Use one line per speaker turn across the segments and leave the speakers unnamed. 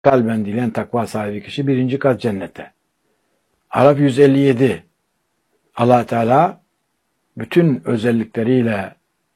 kalben dileyen takva sahibi kişi birinci kat cennette. Araf 157 Allah Teala bütün özellikleriyle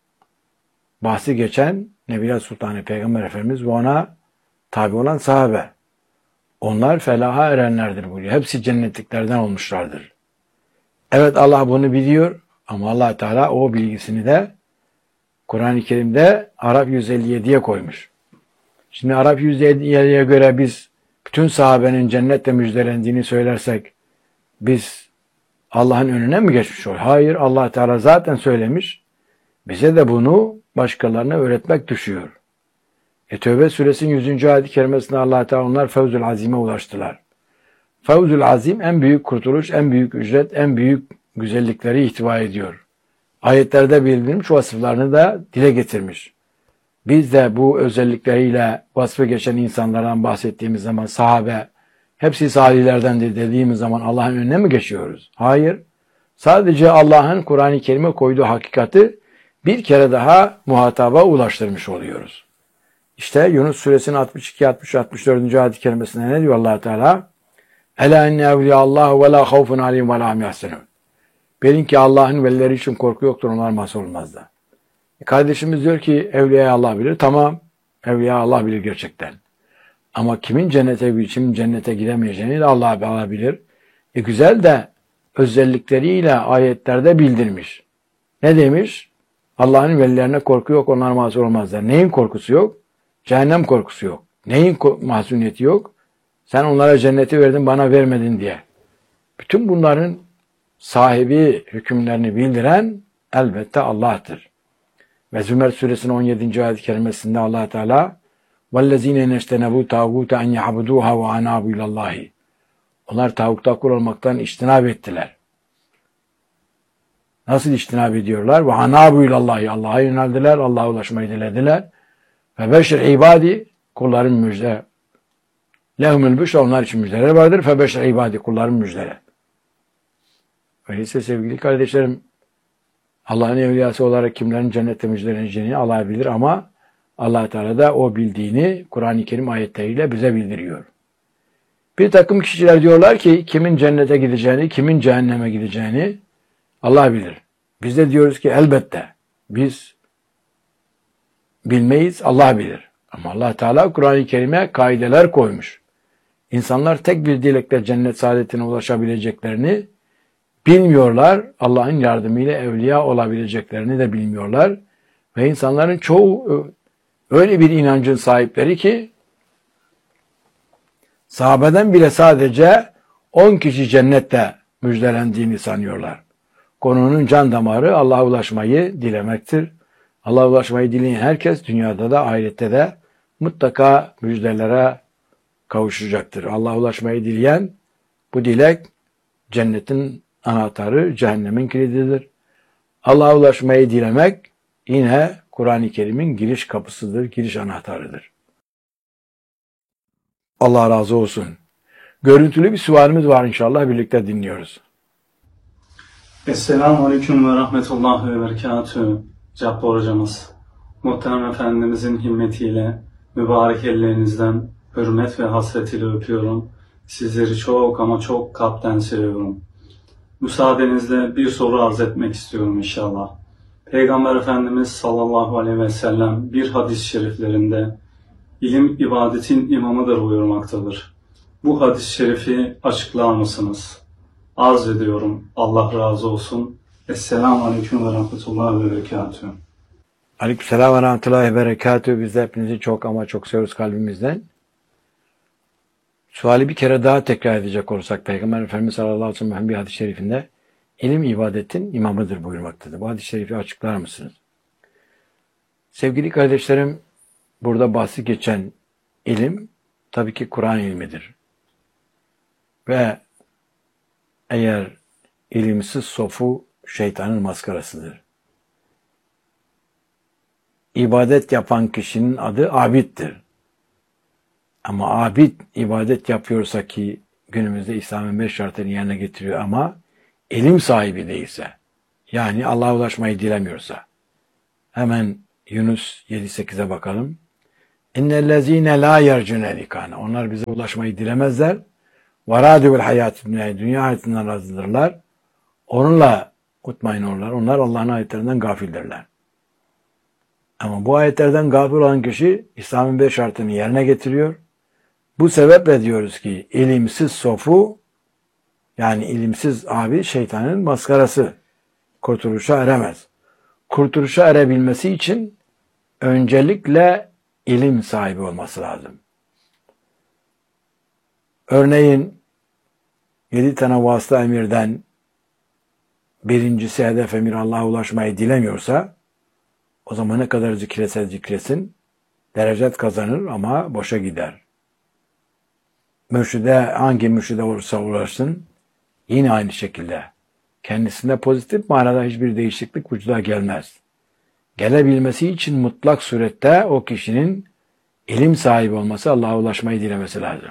bahsi geçen Nebiler Sultanı Peygamber Efendimiz ve ona tabi olan sahabe. Onlar felaha erenlerdir buyuruyor. Hepsi cennetliklerden olmuşlardır. Evet, Allah bunu biliyor ama Allah Teala o bilgisini de Kur'an-ı Kerim'de Araf 157'ye koymuş. Şimdi Araf 157'ye göre biz bütün sahabenin cennetle müjdelendiğini söylersek biz Allah'ın önüne mi geçmiş oluyor? Hayır, Allah Teala zaten söylemiş. Bize de bunu başkalarına öğretmek düşüyor. Tevbe suresinin 100. ayet-i kerimesinde Allah Teala onlar fevzül azime ulaştılar. Fevzül azim en büyük kurtuluş, en büyük ücret, en büyük güzellikleri ihtiva ediyor. Ayetlerde bildirilmiş vasıflarını da dile getirmiş. Biz de bu özellikleriyle vasfı geçen insanlardan bahsettiğimiz zaman sahabe, hepsi salihlerdendir dediğimiz zaman Allah'ın önüne mi geçiyoruz? Hayır. Sadece Allah'ın Kur'an-ı Kerim'e koyduğu hakikati bir kere daha muhataba ulaştırmış oluyoruz. İşte Yunus suresinin 62, 63, 64. ayet-i kerimesinde ne diyor Allah Teala? Ela inne evliyallahu ve la havfun aleyhim ve la hum yahzenun. Bilin ki Allah'ın velileri için korku yoktur, onlar mahzun olmazlar. Kardeşimiz diyor ki evliya Allah bilir. Tamam, evliya Allah bilir gerçekten. Ama kimin cennete gidemeyeceğini de Allah bilir. Güzel de özellikleriyle ayetlerde bildirmiş. Ne demiş? Allah'ın velilerine korku yok, onlar mahzun olmazlar. Neyin korkusu yok? Cehennem korkusu yok. Neyin mahzuniyeti yok? Sen onlara cenneti verdin, bana vermedin diye. Bütün bunların sahibi hükümlerini bildiren elbette Allah'tır. Ve Zümer suresinin 17. ayet-i kerimesinde Allah Teala وَالَّذ۪ينَ نَشْتَنَبُوا تَاغُوتَ اَنْ يَعْبُدُوهَا وَاَنَابُوا اِلَى اللّٰهِ. Onlar tağutta kul olmaktan içtinab ettiler. Nasıl içtinab ediyorlar? وَاَنَابُوا اِلَى اللّٰهِ. Allah'a yöneldiler, Allah'a ulaşmayı dilediler. فَبَشِرْ ibadi. Kulların müjde. لَهُمُ الْبُشْرَ. Onlar için müjdeler vardır. فَبَشِرْ ibadi. Kulların müjdeler. Öyleyse sevgili kardeşlerim, Allah'ın evliyası olarak kimlerin cennette müjdeleneceğini Allah bilir ama Allah Teala da o bildiğini Kur'an-ı Kerim ayetleriyle bize bildiriyor. Bir takım kişiler diyorlar ki kimin cennete gideceğini, kimin cehenneme gideceğini Allah bilir. Biz de diyoruz ki elbette biz bilmeyiz, Allah bilir. Ama Allah Teala Kur'an-ı Kerim'e kaideler koymuş. İnsanlar tek bir dilekle cennet saadetine ulaşabileceklerini bilmiyorlar. Allah'ın yardımıyla evliya olabileceklerini de bilmiyorlar. Ve insanların çoğu öyle bir inancın sahipleri ki sahabeden bile sadece 10 kişi cennette müjdelendiğini sanıyorlar. Konunun can damarı Allah'a ulaşmayı dilemektir. Allah'a ulaşmayı dileyen herkes dünyada da ahirette de mutlaka müjdelere kavuşacaktır. Allah'a ulaşmayı dileyen bu dilek cennetin anahtarı, cehennemin kilididir. Allah'a ulaşmayı dilemek yine Kur'an-ı Kerim'in giriş kapısıdır, giriş anahtarıdır. Allah razı olsun. Görüntülü bir sualimiz var inşallah, birlikte dinliyoruz.
Esselamu Aleyküm ve Rahmetullahi ve Berekatühü. Cabbar hocamız, muhterem Efendimizin himmetiyle mübarek ellerinizden hürmet ve hasretiyle öpüyorum. Sizleri çok ama çok kalpten seviyorum. Müsaadenizle bir soru arz etmek istiyorum inşallah. Peygamber Efendimiz sallallahu aleyhi ve sellem bir hadis-i şeriflerinde ilim ibadetin imamıdır buyurmaktadır. Bu hadis-i şerifi açıklar mısınız? Arz ediyorum. Allah razı olsun. Esselamu Aleyküm ve Rahmetullahi ve Berekatühü.
Aleykümselam ve Rahmetullahi ve Berekatühü. Biz de hepinizi çok ama çok seviyoruz kalbimizden. Suali bir kere daha tekrar edecek olursak Peygamber Efendimiz sallallahu aleyhi ve sellem bir hadis-i şerifinde ilim ibadetin imamıdır buyurmaktadır. Bu hadis-i şerifi açıklar mısınız? Sevgili kardeşlerim, burada bahsi geçen ilim tabii ki Kur'an ilmidir. Ve eğer ilimsiz sofu şeytanın maskarasıdır. İbadet yapan kişinin adı abiddir. Ama abid ibadet yapıyorsa ki günümüzde İslam'ın 5 şartını yerine getiriyor ama ilim sahibi değilse, yani Allah'a ulaşmayı dilemiyorsa, hemen Yunus 7-8'e bakalım. İnnellezîne lâ yercûne likâne. Onlar bize ulaşmayı dilemezler. وَرَادُوا الْحَيَاتِ dünyayı, dünya hayatından razıdırlar. Onunla mutmain olurlar. Onlar Allah'ın ayetlerinden gafildirler. Ama bu ayetlerden gafil olan kişi İslam'ın 5 şartını yerine getiriyor. Bu sebeple diyoruz ki ilimsiz sofu, yani ilimsiz abi şeytanın maskarası. Kurtuluşa eremez. Kurtuluşa erebilmesi için öncelikle ilim sahibi olması lazım. Örneğin 7 tane vasıta emirden birincisi hedef emir Allah'a ulaşmayı dilemiyorsa o zaman ne kadar zikretse zikresin derecet kazanır ama boşa gider. Mürşide, hangi mürşide olursa ulaşsın yine aynı şekilde kendisinde pozitif manada hiçbir değişiklik vücuda gelmez. Gelebilmesi için mutlak surette o kişinin ilim sahibi olması, Allah'a ulaşmayı dilemesi lazım.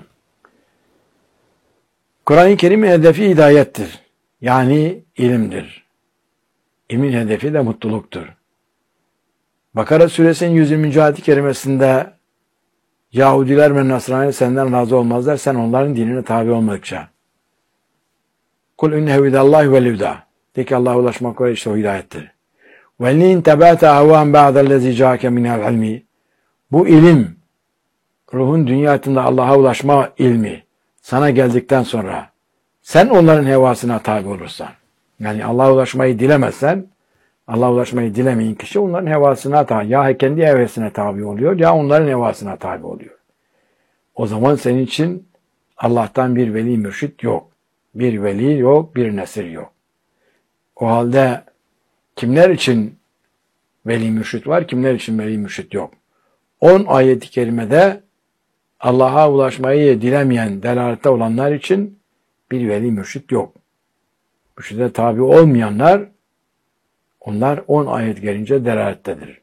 Kur'an-ı Kerim'in hedefi hidayettir. Yani ilimdir. İlmin hedefi de mutluluktur. Bakara suresinin 120. ayet-i kerimesinde Yahudiler ve Nasrani senden razı olmazlar, sen onların dinine tabi olmadıkça. Kul inne hudallahi vel huda. De ki Allah'a ulaşmak var, işte o hidayettir. وَلِنْ تَبَاتَ اَهْوَانْ بَعْدَ الَّذِي جَاءَكَ مِنَ الْعِلْمِ. Bu ilim, ruhun dünyasında Allah'a ulaşma ilmi sana geldikten sonra sen onların hevasına tabi olursan, yani Allah'a ulaşmayı dilemezsen, Allah'a ulaşmayı dilemeyen kişi onların hevasına tabi, ya kendi hevesine tabi oluyor ya onların hevasına tabi oluyor. O zaman senin için Allah'tan bir veli mürşit yok. Bir veli yok, bir nesir yok. O halde kimler için veli mürşit var, kimler için veli mürşit yok? 10 ayet-i kerimede Allah'a ulaşmayı dilemeyen, delalette olanlar için bir veli mürşit yok. Mürşide tabi olmayanlar, onlar 10 ayet gelince delalettedir.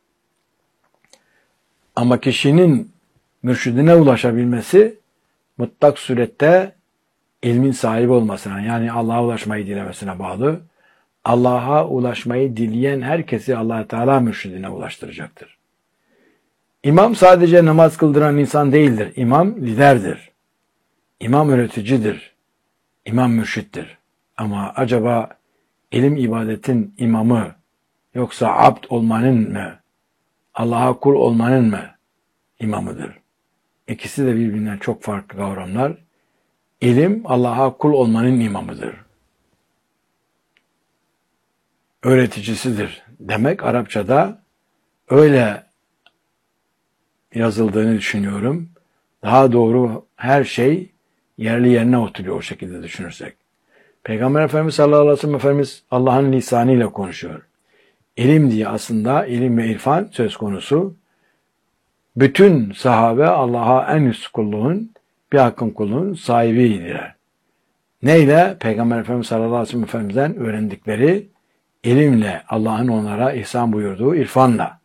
Ama kişinin mürşidine ulaşabilmesi mutlak surette ilmin sahibi olmasına, yani Allah'a ulaşmayı dilemesine bağlı. Allah'a ulaşmayı dileyen herkesi Allah Teala mürşidine ulaştıracaktır. İmam sadece namaz kıldıran insan değildir. İmam liderdir. İmam öğreticidir. İmam mürşittir. Ama acaba ilim ibadetin imamı yoksa abd olmanın mı, Allah'a kul olmanın mı imamıdır? İkisi de birbirinden çok farklı kavramlar. İlim Allah'a kul olmanın imamıdır. Öğreticisidir demek Arapçada öyle yazıldığını düşünüyorum. Daha doğru her şey yerli yerine oturuyor o şekilde düşünürsek. Peygamber Efendimiz sallallahu aleyhi ve sellem Efendimiz Allah'ın lisanıyla konuşuyor. İlim diye aslında ilim ve irfan söz konusu. Bütün sahabe Allah'a en üst kulluğun, bir hakkın kulluğun sahibiydiler. Neyle? Peygamber Efendimiz sallallahu aleyhi ve sellem Efendimiz'den öğrendikleri ilimle, Allah'ın onlara ihsan buyurduğu irfanla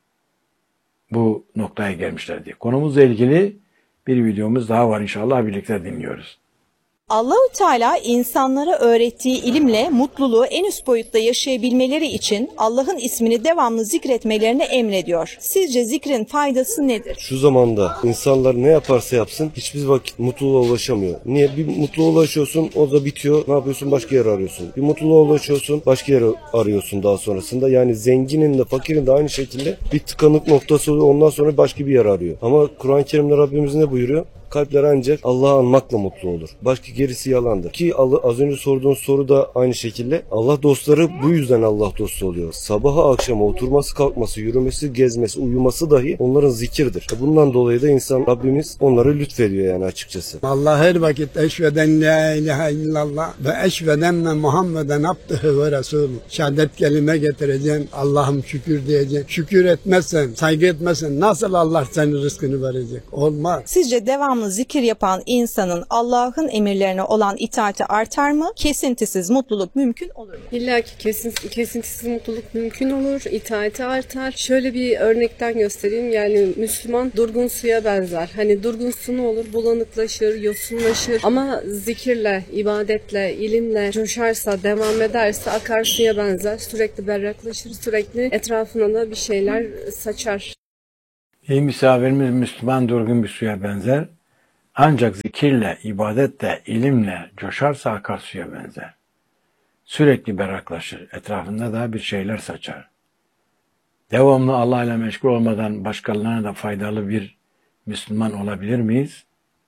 bu noktaya gelmişlerdi. Konumuzla ilgili bir videomuz daha var, inşallah birlikte dinliyoruz.
Allah-u Teala insanlara öğrettiği ilimle mutluluğu en üst boyutta yaşayabilmeleri için Allah'ın ismini devamlı zikretmelerini emrediyor. Sizce zikrin faydası nedir?
Şu zamanda insanlar ne yaparsa yapsın hiçbir vakit mutluluğa ulaşamıyor. Niye? Bir mutluluğa ulaşıyorsun, o da bitiyor. Ne yapıyorsun? Başka yere arıyorsun. Bir mutluluğa ulaşıyorsun, başka yere arıyorsun daha sonrasında. Yani zenginin de fakirin de aynı şekilde bir tıkanık noktası oluyor. Ondan sonra başka bir yer arıyor. Ama Kur'an-ı Kerim'de Rabbimiz ne buyuruyor? Kalpler ancak Allah'ı anmakla mutlu olur. Başka gerisi yalandır. Ki az önce sorduğun soru da aynı şekilde. Allah dostları bu yüzden Allah dostu oluyor. Sabaha akşama oturması, kalkması, yürümesi, gezmesi, uyuması dahi onların zikirdir. Bundan dolayı da insan Rabbimiz onları lütfediyor yani açıkçası.
Allah her vakit eşveden la ilahe illallah ve eşveden Muhammeden abdühü ve resulü. Şehadet kelime getireceksin. Allah'ım şükür diyeceksin. Şükür etmezsen, saygı etmezsen nasıl Allah senin rızkını verecek? Olmaz.
Sizce devamlı zikir yapan insanın Allah'ın emirlerine olan itaati artar mı? Kesintisiz mutluluk mümkün olur mu?
İlla ki kesintisiz mutluluk mümkün olur, itaati artar. Şöyle bir örnekten göstereyim. Yani Müslüman durgun suya benzer. Hani durgun su ne olur? Bulanıklaşır, yosunlaşır. Ama zikirle, ibadetle, ilimle coşarsa, devam ederse akarsuya benzer. Sürekli berraklaşır, sürekli etrafına da bir şeyler saçar.
İyi misafirimiz Müslüman durgun bir suya benzer. Ancak zikirle, ibadetle, ilimle coşarsa akarsuya benzer. Sürekli berraklaşır, etrafında da bir şeyler saçar. Devamlı Allah ile meşgul olmadan başkalarına da faydalı bir Müslüman olabilir miyiz?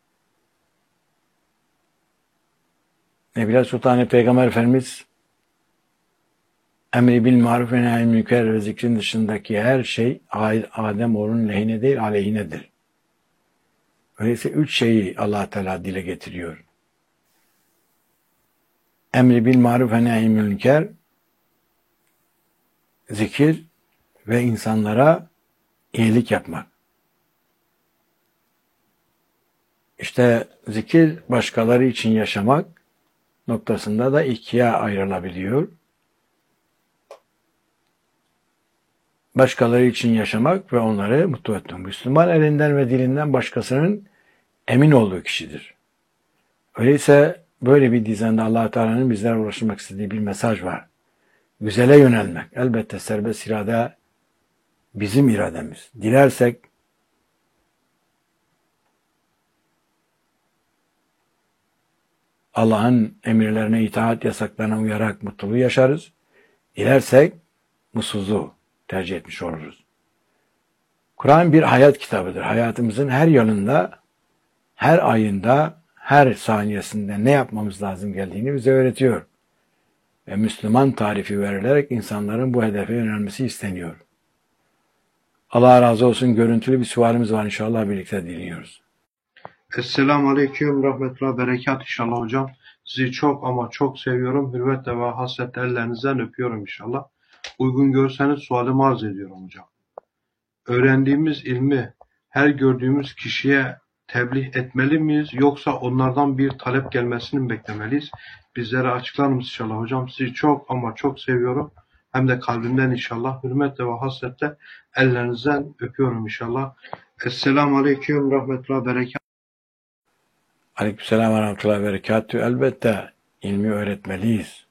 Nebile Sultanı Peygamber Efendimiz emri bil maruf ve nehy münker ve zikrin dışındaki her şey Ademoğlunun lehine değil aleyhinedir. Öyleyse 3 şeyi Allah Teala dile getiriyor. Emri bil maruf ve nehy münker, zikir ve insanlara iyilik yapmak. İşte zikir başkaları için yaşamak noktasında da ikiye ayrılabiliyor. Başkaları için yaşamak ve onları mutlu etmek. Müslüman elinden ve dilinden başkasının emin olduğu kişidir. Öyleyse böyle bir dizende Allah Teala'nın bizlere ulaşmak istediği bir mesaj var. Güzele yönelmek. Elbette serbest irade bizim irademiz. Dilersek Allah'ın emirlerine itaat, yasaklarına uyarak mutluluğu yaşarız. Dilersek mutsuzluğu tercih etmiş oluruz. Kur'an bir hayat kitabıdır. Hayatımızın her yanında, her ayında, her saniyesinde ne yapmamız lazım geldiğini bize öğretiyor. Ve Müslüman tarifi verilerek insanların bu hedefe yönelmesi isteniyor. Allah razı olsun. Görüntülü bir sualimiz var. İnşallah birlikte dinliyoruz.
Esselamu Aleyküm Rahmetullah Berekat inşallah hocam. Sizi çok ama çok seviyorum. Hürmetle ve hasretle ellerinizden öpüyorum inşallah. Uygun görseniz sualimi arz ediyorum hocam. Öğrendiğimiz ilmi her gördüğümüz kişiye tebliğ etmeli miyiz? Yoksa onlardan bir talep gelmesini mi beklemeliyiz? Bizlere açıklar mısınız inşallah hocam? Sizi çok ama çok seviyorum. Hem de kalbimden inşallah. Hürmetle ve hasretle ellerinizden öpüyorum inşallah. Esselamu Aleyküm Rahmetullah Berekat.
Aleykümselam ve rahmetullahi ve berekatühü. Elbette ilmi öğretmeliyiz.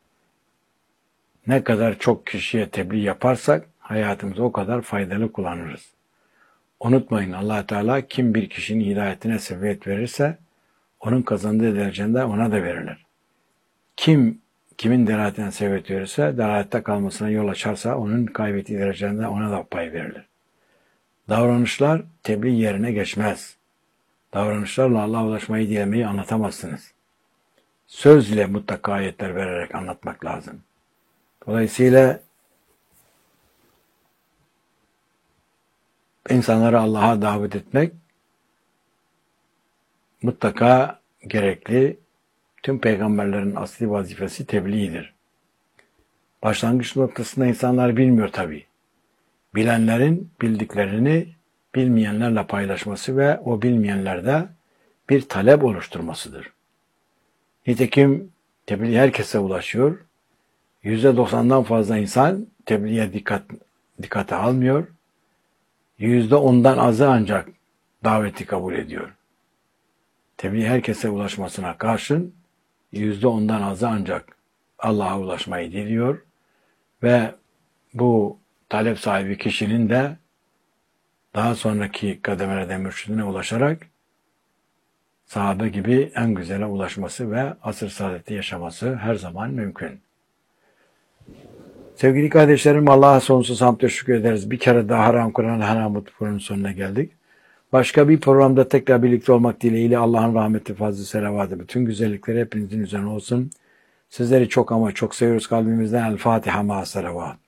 Ne kadar çok kişiye tebliğ yaparsak hayatımızı o kadar faydalı kullanırız. Unutmayın, Allah Teala kim bir kişinin hidayetine sebebiyet verirse onun kazandığı derecede ona da verilir. Kimin delaletine sebebiyet verirse, delalette kalmasına yol açarsa onun kaybettiği derecede ona da pay verilir. Davranışlar tebliğ yerine geçmez. Davranışlarla Allah'a ulaşmayı dilemeyi anlatamazsınız. Söz ile mutlaka ayetler vererek anlatmak lazım. Dolayısıyla insanları Allah'a davet etmek mutlaka gerekli. Tüm peygamberlerin asli vazifesi tebliğdir. Başlangıç noktasında insanlar bilmiyor tabii. Bilenlerin bildiklerini bilmeyenlerle paylaşması ve o bilmeyenlerde bir talep oluşturmasıdır. Nitekim tebliğ herkese ulaşıyor. %90'dan fazla insan tebliğe dikkate almıyor. %10'dan azı ancak daveti kabul ediyor. Tebliğ herkese ulaşmasına karşın %10'dan azı ancak Allah'a ulaşmayı diliyor ve bu talep sahibi kişinin de daha sonraki kademelerde mürşidine ulaşarak sahabe gibi en güzele ulaşması ve asr saadeti yaşaması her zaman mümkün. Sevgili kardeşlerim, Allah'a sonsuz hamd ve şükür ederiz. Bir kere daha Haram Kur'an Haram programının sonuna geldik. Başka bir programda tekrar birlikte olmak dileğiyle Allah'ın rahmeti, fazlı, selavatı, bütün güzellikleri hepinizin üzerine olsun. Sizleri çok ama çok seviyoruz kalbimizden. El Fatiha ma selavat.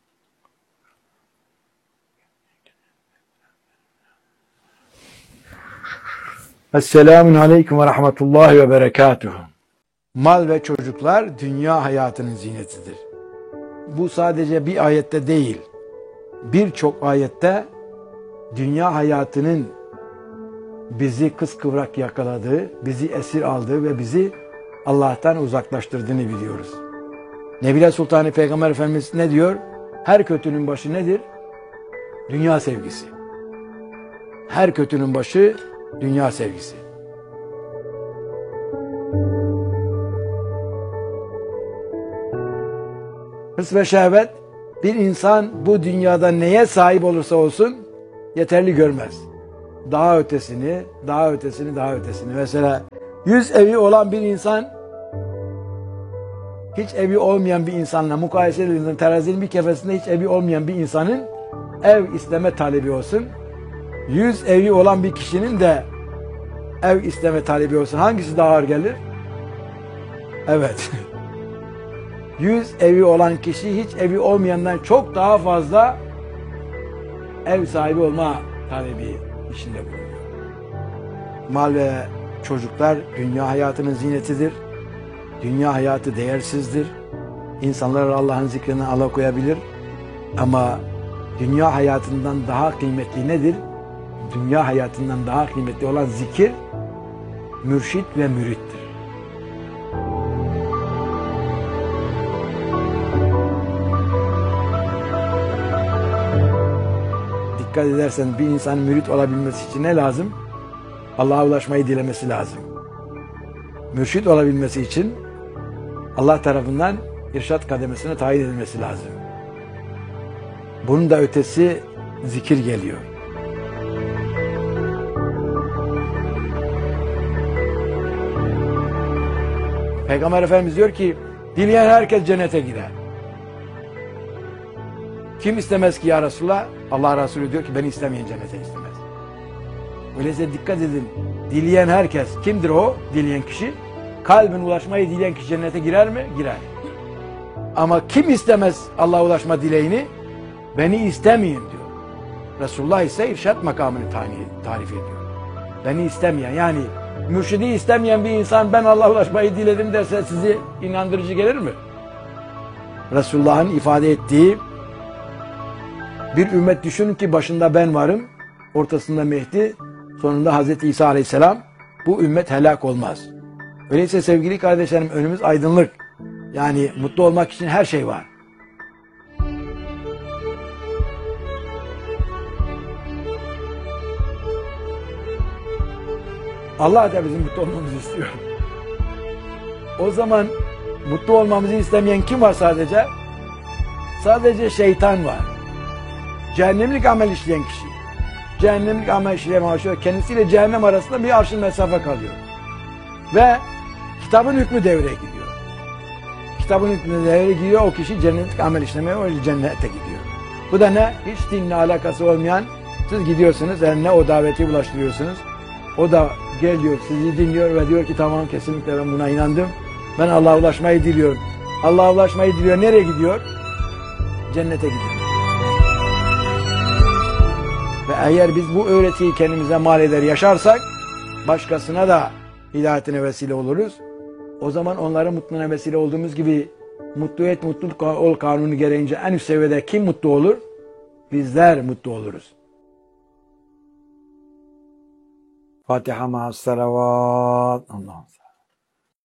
Esselamun Aleyküm ve Rahmetullahi ve Berekatuhu. Mal ve çocuklar dünya hayatının zinetidir. Bu sadece bir ayette değil, birçok ayette dünya hayatının bizi kıskıvrak yakaladığı, bizi esir aldığı ve bizi Allah'tan uzaklaştırdığını biliyoruz. Nebile Sultanı Peygamber Efendimiz ne diyor? Her kötünün başı nedir? Dünya sevgisi. Her kötünün başı dünya sevgisi. Hırs ve şehvet, bir insan bu dünyada neye sahip olursa olsun, yeterli görmez. Daha ötesini, daha ötesini, daha ötesini. Mesela 100 evi olan bir insan hiç evi olmayan bir insanla mukayese edildiğinde terazinin bir kefesinde hiç evi olmayan bir insanın ev isteme talebi olsun. 100 evi olan bir kişinin de ev isteme talebi olsun. Hangisi daha ağır gelir? Evet. 100 evi olan kişi hiç evi olmayandan çok daha fazla ev sahibi olma talebi içinde bulunuyor. Mal ve çocuklar dünya hayatının zinetidir. Dünya hayatı değersizdir. İnsanlar Allah'ın zikrinden alıkoyabilir. Ama dünya hayatından daha kıymetli nedir? Dünya hayatından daha kıymetli olan zikir, mürşit ve mürittir. Dikkat edersen bir insanın mürit olabilmesi için ne lazım? Allah'a ulaşmayı dilemesi lazım. Mürşit olabilmesi için Allah tarafından irşat kademesine tayin edilmesi lazım. Bunun da ötesi zikir geliyor. Peygamber Efendimiz diyor ki, dileyen herkes cennete gider. Kim istemez ki ya Resulullah? Allah Resulü diyor ki, beni istemeyen cennete istemez. Öyleyse dikkat edin, dileyen herkes, kimdir o dileyen kişi? Kalbin ulaşmayı dileyen kişi cennete girer mi? Girer. Ama kim istemez Allah'a ulaşma dileğini? Beni istemeyin diyor. Resulullah ise irşat makamını tarif ediyor. Beni istemeyen, yani mürşidi istemeyen bir insan ben Allah'a ulaşmayı diledim derse sizi inandırıcı gelir mi? Resulullah'ın ifade ettiği bir ümmet düşünün ki başında ben varım, ortasında Mehdi, sonunda Hazreti İsa Aleyhisselam, bu ümmet helak olmaz. Öyleyse sevgili kardeşlerim önümüz aydınlık. Yani mutlu olmak için her şey var. Allah da bizim mutlu olmamızı istiyor. O zaman mutlu olmamızı istemeyen kim var sadece? Sadece şeytan var. Cehennemlik amel işleyen kişi. Cehennemlik amel işleyen başlıyor. Kendisiyle cehennem arasında bir arşın mesafe kalıyor. Ve kitabın hükmü devreye gidiyor. Kitabın hükmü devreye gidiyor. O kişi cennetlik amel işlemeye, o cennete gidiyor. Bu da ne? Hiç dinle alakası olmayan, siz gidiyorsunuz, eline o daveti ulaştırıyorsunuz. O da geliyor, sizi dinliyor ve diyor ki tamam kesinlikle ben buna inandım. Ben Allah'a ulaşmayı diliyorum. Allah'a ulaşmayı diliyor. Nereye gidiyor? Cennete gidiyor. Ve eğer biz bu öğretiyi kendimize mal eder yaşarsak başkasına da hidayetine vesile oluruz. O zaman onların mutluluğuna vesile olduğumuz gibi mutlu et, mutluluk ol kanunu gereğince en üst seviyede kim mutlu olur? Bizler mutlu oluruz. Fatiha ma'as salavat. Allah'ım.